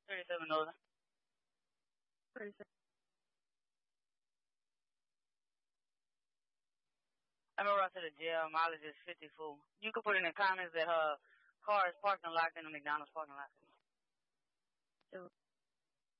37 Northern. 37. I remember I to the jail. Mileage is 54. You can put in the comments that her car is parking lot in the McDonald's parking lot. So